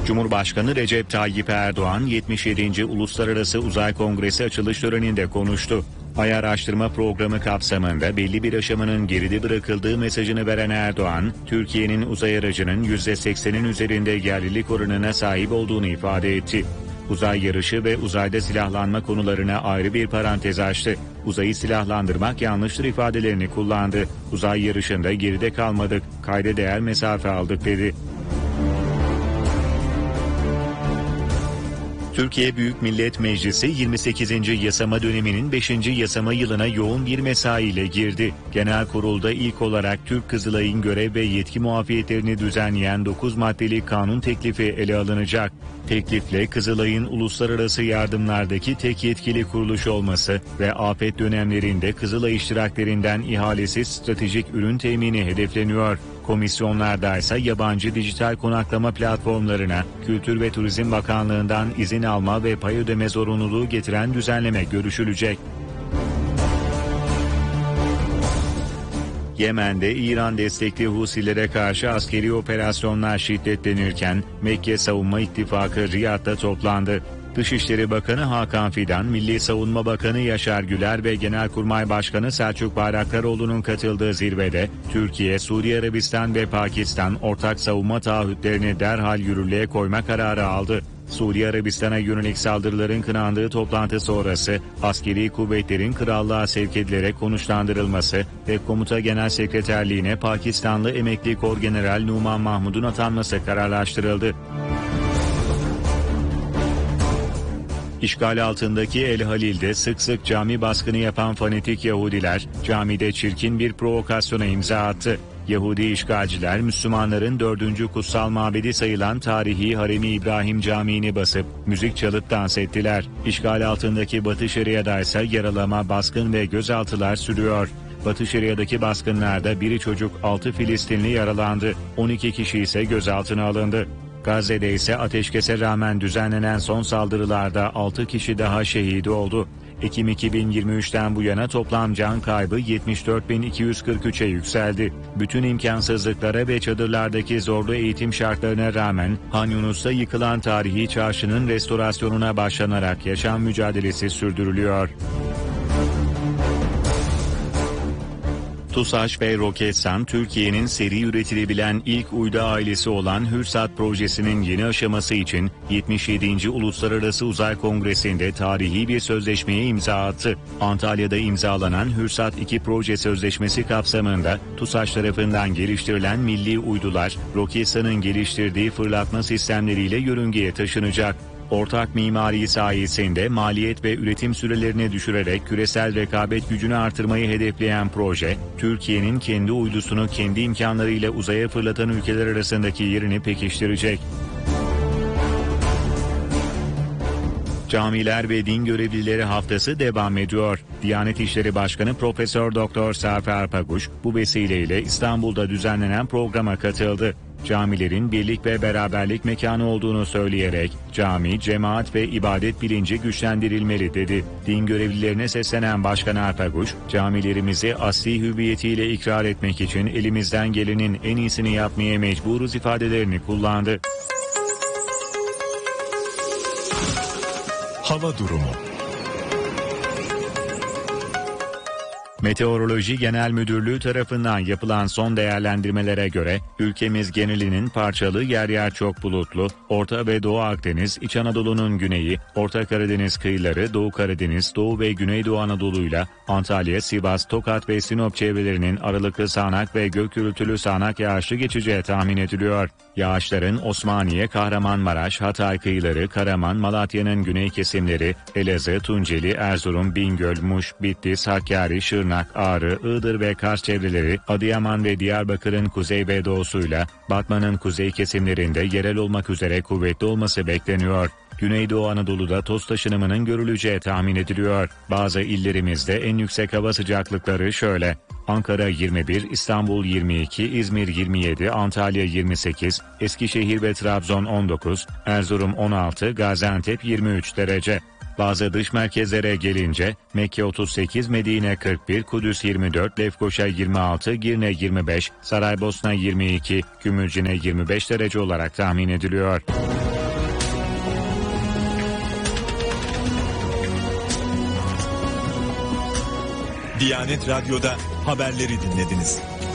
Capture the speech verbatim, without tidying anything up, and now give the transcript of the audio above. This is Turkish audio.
Cumhurbaşkanı Recep Tayyip Erdoğan yetmiş yedinci Uluslararası Uzay Kongresi açılış töreninde konuştu. Ay Araştırma Programı kapsamında belli bir aşamanın geride bırakıldığı mesajını veren Erdoğan, Türkiye'nin uzay aracının yüzde seksenin üzerinde yerlilik oranına sahip olduğunu ifade etti. Uzay yarışı ve uzayda silahlanma konularına ayrı bir parantez açtı. Uzayı silahlandırmak yanlıştır ifadelerini kullandı. Uzay yarışında geride kalmadık, kayda değer mesafe aldık dedi. Türkiye Büyük Millet Meclisi yirmi sekizinci yasama döneminin beşinci yasama yılına yoğun bir mesaiyle girdi. Genel kurulda ilk olarak Türk Kızılay'ın görev ve yetki muafiyetlerini düzenleyen dokuz maddeli kanun teklifi ele alınacak. Teklifle Kızılay'ın uluslararası yardımlardaki tek yetkili kuruluş olması ve afet dönemlerinde Kızılay iştiraklerinden ihalesiz stratejik ürün temini hedefleniyor. Komisyonlarda ise yabancı dijital konaklama platformlarına Kültür ve Turizm Bakanlığı'ndan izin alma ve pay ödeme zorunluluğu getiren düzenleme görüşülecek. Yemen'de İran destekli Husilere karşı askeri operasyonlar şiddetlenirken Mekke Savunma İttifakı Riyad'da toplandı. Dışişleri Bakanı Hakan Fidan, Milli Savunma Bakanı Yaşar Güler ve Genelkurmay Başkanı Selçuk Bayraktaroğlu'nun katıldığı zirvede Türkiye, Suudi Arabistan ve Pakistan ortak savunma taahhütlerini derhal yürürlüğe koyma kararı aldı. Suudi Arabistan'a yönelik saldırıların kınandığı toplantı sonrası askeri kuvvetlerin krallığa sevk edilerek konuşlandırılması ve Komuta Genel Sekreterliğine Pakistanlı emekli Korgeneral Numan Mahmud'un atanması kararlaştırıldı. İşgal altındaki El Halil'de sık sık cami baskını yapan fanatik Yahudiler camide çirkin bir provokasyona imza attı. Yahudi işgalciler Müslümanların dördüncü kutsal mabedi sayılan tarihi Harem-i İbrahim Camii'ni basıp müzik çalıp dans ettiler. İşgal altındaki Batı Şeria'da ise yaralama, baskın ve gözaltılar sürüyor. Batı Şeria'daki baskınlarda biri çocuk, altı Filistinli yaralandı, on iki kişi ise gözaltına alındı. Gazze'de ise ateşkese rağmen düzenlenen son saldırılarda altı kişi daha şehit oldu. Ekim iki bin yirmi üçten bu yana toplam can kaybı yetmiş dört bin iki yüz kırk üçe yükseldi. Bütün imkansızlıklara ve çadırlardaki zorlu eğitim şartlarına rağmen Han Yunus'ta yıkılan tarihi çarşının restorasyonuna başlanarak yaşam mücadelesi sürdürülüyor. TUSAŞ ve Roketsan, Türkiye'nin seri üretilebilen ilk uydu ailesi olan Hürsat projesinin yeni aşaması için yetmiş yedinci Uluslararası Uzay Kongresi'nde tarihi bir sözleşmeye imza attı. Antalya'da imzalanan Hürsat iki proje sözleşmesi kapsamında TUSAŞ tarafından geliştirilen milli uydular, Roketsan'ın geliştirdiği fırlatma sistemleriyle yörüngeye taşınacak. Ortak mimari sayesinde maliyet ve üretim sürelerini düşürerek küresel rekabet gücünü artırmayı hedefleyen proje, Türkiye'nin kendi uydusunu kendi imkanlarıyla uzaya fırlatan ülkeler arasındaki yerini pekiştirecek. Camiler ve Din Görevlileri Haftası devam ediyor. Diyanet İşleri Başkanı Profesör Doktor Serfer Paguş bu vesileyle İstanbul'da düzenlenen programa katıldı. Camilerin birlik ve beraberlik mekanı olduğunu söyleyerek cami, cemaat ve ibadet bilinci güçlendirilmeli dedi. Din görevlilerine seslenen Başkan Erpaguş, camilerimizi asli hüviyetiyle ikrar etmek için elimizden gelenin en iyisini yapmaya mecburuz ifadelerini kullandı. Hava durumu. Meteoroloji Genel Müdürlüğü tarafından yapılan son değerlendirmelere göre ülkemiz genelinin parçalı yer yer çok bulutlu, Orta ve Doğu Akdeniz, İç Anadolu'nun güneyi, Orta Karadeniz kıyıları, Doğu Karadeniz, Doğu ve Güneydoğu Anadolu'yla Antalya, Sivas, Tokat ve Sinop çevrelerinin aralıklı sağanak ve gök gürültülü sağanak yağışlı geçeceği tahmin ediliyor. Yağışların Osmaniye, Kahramanmaraş, Hatay kıyıları, Karaman, Malatya'nın güney kesimleri, Elazığ, Tunceli, Erzurum, Bingöl, Muş, Bitlis, Hakkari, Şırnak, Ağrı, Iğdır ve Kars çevreleri, Adıyaman ve Diyarbakır'ın kuzey ve doğusuyla Batman'ın kuzey kesimlerinde yerel olmak üzere kuvvetli olması bekleniyor. Güneydoğu Anadolu'da toz taşınımının görüleceği tahmin ediliyor. Bazı illerimizde en yüksek hava sıcaklıkları şöyle: Ankara yirmi bir, İstanbul yirmi iki, İzmir yirmi yedi, Antalya yirmi sekiz, Eskişehir ve Trabzon on dokuz, Erzurum on altı, Gaziantep yirmi üç derece. Bazı dış merkezlere gelince Mekke otuz sekiz, Medine kırk bir, Kudüs yirmi dört, Lefkoşa yirmi altı, Girne yirmi beş, Saraybosna yirmi iki, Gümülcine yirmi beş derece olarak tahmin ediliyor. Diyanet Radyo'da haberleri dinlediniz.